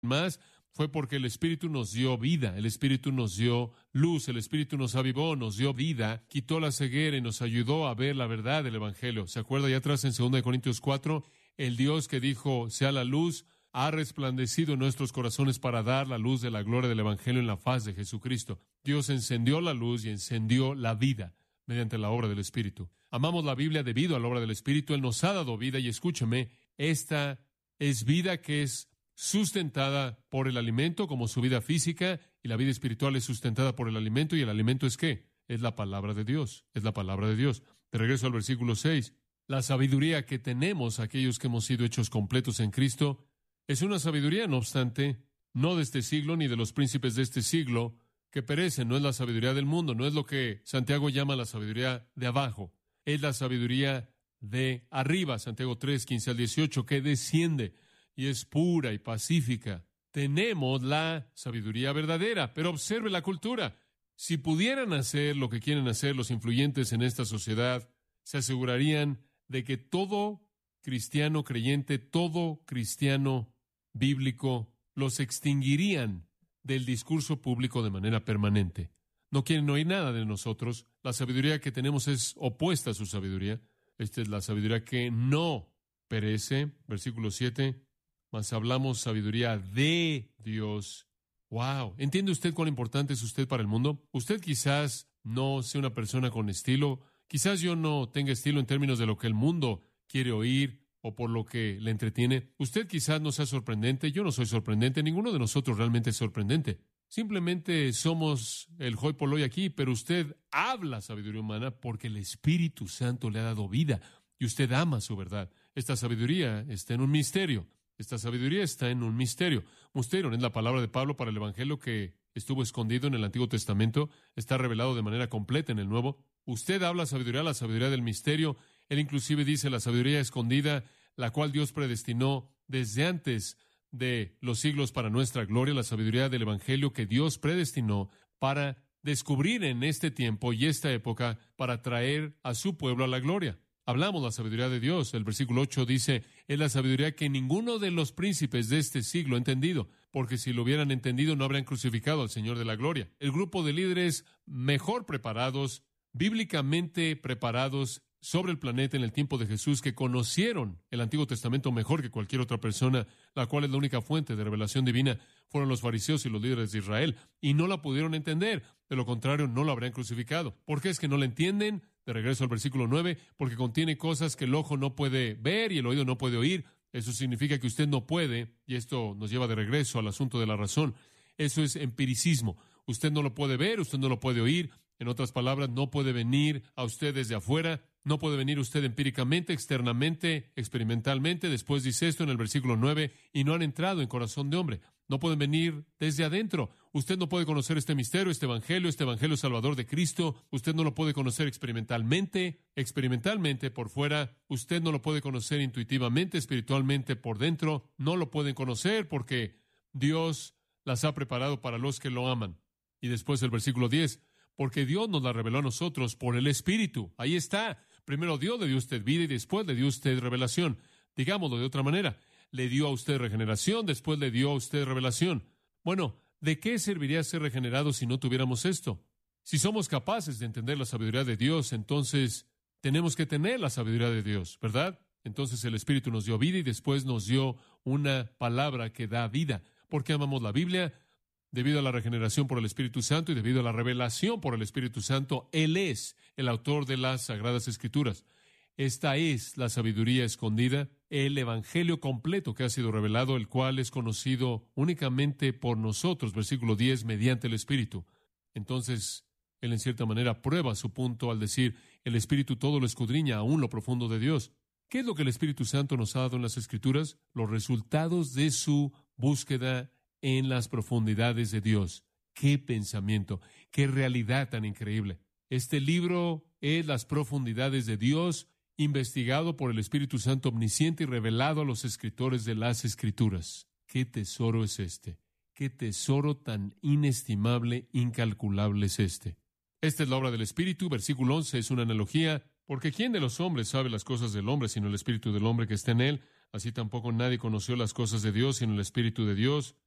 más, fue porque el Espíritu nos dio vida, el Espíritu nos dio luz, el Espíritu nos avivó, nos dio vida, quitó la ceguera y nos ayudó a ver la verdad del Evangelio. ¿Se acuerda allá atrás en 2 Corintios 4? El Dios que dijo, sea la luz, ha resplandecido en nuestros corazones para dar la luz de la gloria del Evangelio en la faz de Jesucristo. Dios encendió la luz y encendió la vida mediante la obra del Espíritu. Amamos la Biblia debido a la obra del Espíritu. Él nos ha dado vida y escúcheme, esta es vida que es sustentada por el alimento como su vida física, y la vida espiritual es sustentada por el alimento. ¿Y el alimento es qué? Es la palabra de Dios, es la palabra de Dios. De regreso al versículo 6, la sabiduría que tenemos aquellos que hemos sido hechos completos en Cristo es una sabiduría, no obstante, no de este siglo ni de los príncipes de este siglo que perecen. No es la sabiduría del mundo, no es lo que Santiago llama la sabiduría de abajo, es la sabiduría de arriba, Santiago 3, 15 al 18, que desciende y es pura y pacífica. Tenemos la sabiduría verdadera, pero observe la cultura. Si pudieran hacer lo que quieren hacer los influyentes en esta sociedad, se asegurarían de que todo cristiano creyente, todo cristiano bíblico, los extinguirían del discurso público de manera permanente. No quieren oír nada de nosotros. La sabiduría que tenemos es opuesta a su sabiduría. Esta es la sabiduría que no perece. Versículo 7. Mas hablamos sabiduría de Dios. ¡Wow! ¿Entiende usted cuán importante es usted para el mundo? Usted quizás no sea una persona con estilo. Quizás yo no tenga estilo en términos de lo que el mundo quiere oír o por lo que le entretiene. Usted quizás no sea sorprendente. Yo no soy sorprendente. Ninguno de nosotros realmente es sorprendente. Simplemente somos el hoi polloi aquí, pero usted habla sabiduría humana porque el Espíritu Santo le ha dado vida y usted ama su verdad. Esta sabiduría está en un misterio. Esta sabiduría está en un misterio. Mysterion es la palabra de Pablo para el Evangelio que estuvo escondido en el Antiguo Testamento, está revelado de manera completa en el Nuevo. Usted habla sabiduría, la sabiduría del misterio. Él inclusive dice la sabiduría escondida, la cual Dios predestinó desde antes de los siglos para nuestra gloria, la sabiduría del Evangelio que Dios predestinó para descubrir en este tiempo y esta época para traer a su pueblo a la gloria. Hablamos la sabiduría de Dios. El versículo 8 dice, es la sabiduría que ninguno de los príncipes de este siglo ha entendido, porque si lo hubieran entendido no habrían crucificado al Señor de la gloria. El grupo de líderes mejor preparados, bíblicamente preparados sobre el planeta en el tiempo de Jesús, que conocieron el Antiguo Testamento mejor que cualquier otra persona, la cual es la única fuente de revelación divina, fueron los fariseos y los líderes de Israel, y no la pudieron entender. De lo contrario, no la habrían crucificado. ¿Por qué es que no la entienden? De regreso al versículo 9, porque contiene cosas que el ojo no puede ver y el oído no puede oír. Eso significa que usted no puede, y esto nos lleva de regreso al asunto de la razón. Eso es empiricismo. Usted no lo puede ver, usted no lo puede oír. En otras palabras, no puede venir a usted desde afuera, no puede venir usted empíricamente, externamente, experimentalmente. Después dice esto en el versículo 9, y no han entrado en corazón de hombre. No pueden venir desde adentro. Usted no puede conocer este misterio, este evangelio salvador de Cristo. Usted no lo puede conocer experimentalmente por fuera. Usted no lo puede conocer intuitivamente, espiritualmente por dentro. No lo pueden conocer porque Dios las ha preparado para los que lo aman. Y después el versículo 10, porque Dios nos la reveló a nosotros por el Espíritu. Ahí está. Primero Dios le dio a usted vida y después le dio a usted revelación. Digámoslo de otra manera. Le dio a usted regeneración, después le dio a usted revelación. Bueno, ¿de qué serviría ser regenerados si no tuviéramos esto? Si somos capaces de entender la sabiduría de Dios, entonces tenemos que tener la sabiduría de Dios, ¿verdad? Entonces el Espíritu nos dio vida y después nos dio una palabra que da vida. ¿Por qué amamos la Biblia? Debido a la regeneración por el Espíritu Santo y debido a la revelación por el Espíritu Santo. Él es el autor de las Sagradas Escrituras. Esta es la sabiduría escondida, el evangelio completo que ha sido revelado, el cual es conocido únicamente por nosotros, versículo 10, mediante el Espíritu. Entonces, él en cierta manera prueba su punto al decir, el Espíritu todo lo escudriña, aún lo profundo de Dios. ¿Qué es lo que el Espíritu Santo nos ha dado en las Escrituras? Los resultados de su búsqueda en las profundidades de Dios. ¡Qué pensamiento! ¡Qué realidad tan increíble! Este libro es las profundidades de Dios, investigado por el Espíritu Santo omnisciente y revelado a los escritores de las Escrituras. ¡Qué tesoro es este! ¡Qué tesoro tan inestimable, incalculable es este! Esta es la obra del Espíritu. Versículo 11 es una analogía. Porque ¿quién de los hombres sabe las cosas del hombre sino el Espíritu del hombre que está en él? Así tampoco nadie conoció las cosas de Dios sino el Espíritu de Dios.